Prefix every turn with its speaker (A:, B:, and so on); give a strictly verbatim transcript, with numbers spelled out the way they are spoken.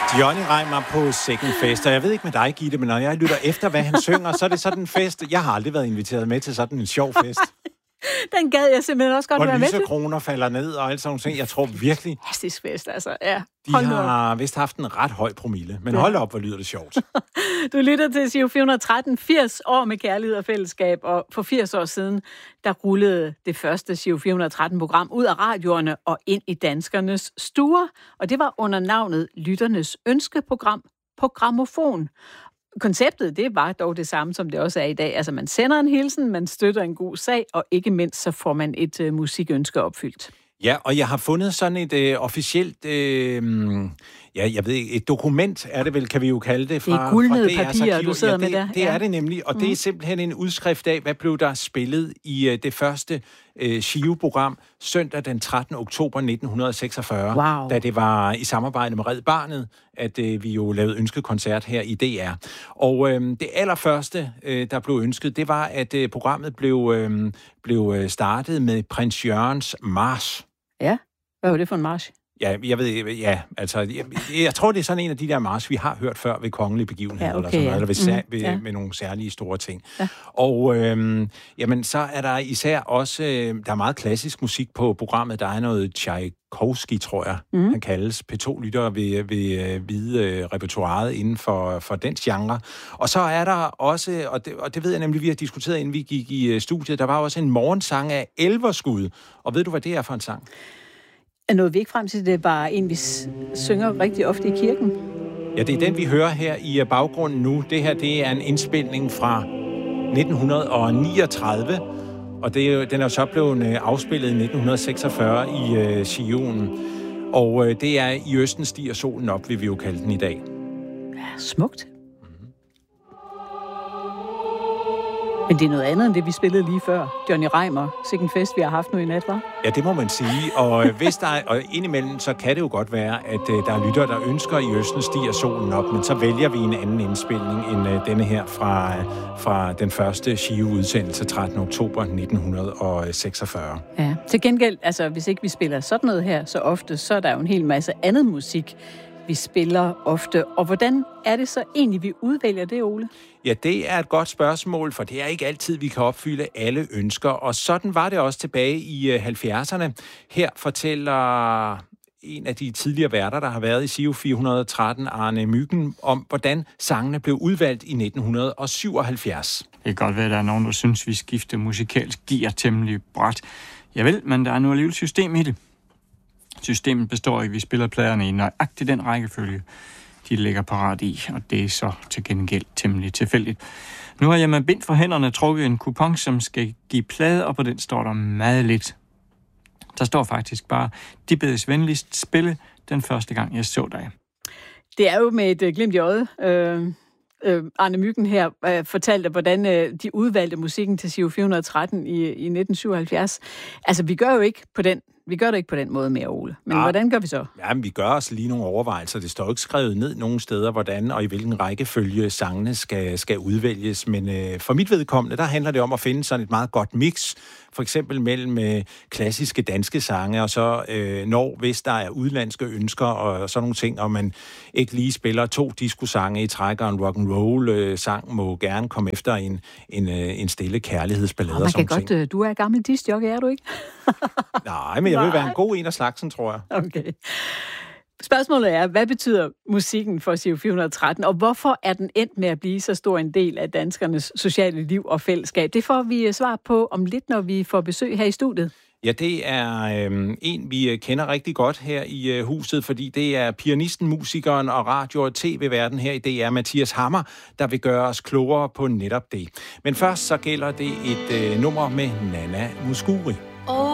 A: Johnny Reimer på Second Fest, og jeg ved ikke med dig, Gitte, men når jeg lytter efter, hvad han synger, så er det sådan en fest. Jeg har aldrig været inviteret med til sådan en sjov fest.
B: Den gad jeg simpelthen også godt
A: hvor
B: være med til.
A: Hvor lysekroner falder ned og alt sådan nogle ting. Jeg tror virkelig...
B: Fantastisk fest, altså. Ja.
A: De har vist haft en ret høj promille, men ja. Hold op, hvor lyder det sjovt.
B: Du lytter til Giro fire hundrede og tretten, firs år med kærlighed og fællesskab, og for firs år siden, der rullede det første Giro fire hundrede og tretten-program ud af radioerne og ind i danskernes stuer, og det var under navnet Lytternes Ønskeprogram på Grammofon. Konceptet, det var dog det samme, som det også er i dag. Altså, man sender en hilsen, man støtter en god sag, og ikke mindst, så får man et uh, musikønske opfyldt.
A: Ja, og jeg har fundet sådan et øh, officielt, øh, ja, jeg ved ikke, et dokument er det vel, kan vi jo kalde det. Fra,
B: det er guldnede
A: fra
B: papirer, du sidder
A: ja, det,
B: med der.
A: Det
B: ja.
A: er det nemlig, og mm. det er simpelthen en udskrift af, hvad blev der spillet i øh, det første øh, Giro-program søndag den trettende oktober nitten seksogfyrre,
B: wow.
A: da det var i samarbejde med Red Barnet, at øh, vi jo lavede ønskekoncert her i D R. Og øh, det allerførste, øh, der blev ønsket, det var, at øh, programmet blev, øh, blev startet med Prins Jørgens march.
B: Ja, hvad var det for en march?
A: Ja, jeg ved, ja, altså, jeg, jeg tror, det er sådan en af de der march, vi har hørt før ved kongelige begivenheder, ja, okay, eller sådan noget, ja. eller ved, mm, ved, ja. med nogle særlige store ting. Ja. Og øhm, jamen, så er der især også, øh, der er meget klassisk musik på programmet. Der er noget Tchaikovsky, tror jeg, mm. han kaldes. P to lyttere vil, vil øh, vide øh, repertoiret inden for, for den genre. Og så er der også, og det, og det ved jeg nemlig, vi har diskuteret, inden vi gik i øh, studiet, der var også en morgensang af Elverskud. Og ved du, hvad det er for en sang?
B: Er noget vi ikke frem til, det er bare en, vi synger rigtig ofte i kirken?
A: Ja, det er den, vi hører her i baggrunden nu. Det her, det er en indspilning fra nitten niogtredive, og det er, den er så blevet afspillet i nitten seksogfyrre i uh, Giroen. Og uh, det er I Østen stiger solen op, vil vi jo kalde den i dag.
B: Ja, smukt. Men det er noget andet end det, vi spillede lige før. Johnny Reimer, Second Fest, vi har haft nu i nat, hva'?
A: Ja, det må man sige. Og hvis der er, og indimellem, så kan det jo godt være, at uh, der er lyttere, der ønsker, I Østen stiger solen op, men så vælger vi en anden indspilning end uh, denne her fra, uh, fra den første Giro-udsendelse trettende oktober nitten seksogfyrre.
B: Ja, til gengæld, altså hvis ikke vi spiller sådan noget her så ofte, så er der jo en hel masse andet musik, vi spiller ofte. Og hvordan er det så egentlig, vi udvælger det, Ole?
A: Ja, det er et godt spørgsmål, for det er ikke altid, vi kan opfylde alle ønsker. Og sådan var det også tilbage i halvfjerdserne. Her fortæller en af de tidligere værter, der har været i Giro fire hundrede og tretten, Arne Myggen, om hvordan sangene blev udvalgt i nitten syvoghalvfjerds.
C: Det kan godt være, at der er nogen, der synes, vi skifter musikalsk gear temmelig bræt. Jeg ved, men der er nu alligevel system i det. Systemet består i, at vi spiller pladerne i nøjagtigt den rækkefølge, de ligger parat i, og det er så til gengæld temmelig tilfældigt. Nu har jeg med bind for hænderne trukket en kupon, som skal give plade, og på den står der meget lidt. Der står faktisk bare, de bedes venligst spille den første gang, jeg så dig.
B: Det er jo med et glimt i øjet. Øh, øh, Arne Myggen her øh, fortalte, hvordan øh, de udvalgte musikken til Giro fire hundrede og tretten i, i nitten syvoghalvfjerds. Altså, vi gør jo ikke på den Vi gør det ikke på den måde mere, Ole. Men ja. Hvordan gør vi så?
A: Ja, men vi gør os lige nogle overvejelser. Det står ikke skrevet ned nogen steder, hvordan og i hvilken rækkefølge sangene skal, skal udvælges. Men øh, for mit vedkommende, der handler det om at finde sådan et meget godt mix. For eksempel mellem øh, klassiske danske sange, og så øh, når, hvis der er udlandske ønsker og sådan nogle ting, og man ikke lige spiller to diskosange i træk, og en rock'n'roll øh, sang må gerne komme efter en, en, øh, en stille kærlighedsballade.
B: Man kan godt, ting. Du er gammel discjockey, er du ikke?
A: Nej, men jeg vil være en god en af slagsen, tror jeg.
B: Okay. Spørgsmålet er, hvad betyder musikken for Giro fire hundrede og tretten, og hvorfor er den endt med at blive så stor en del af danskernes sociale liv og fællesskab? Det får vi svar på om lidt, når vi får besøg her i studiet.
A: Ja, det er øh, en, vi kender rigtig godt her i øh, huset, fordi det er pianisten, musikeren og radio- og tv-verden her i D R, Mathias Hammer, der vil gøre os klogere på netop det. Men først så gælder det et øh, nummer med Nana Mouskouri.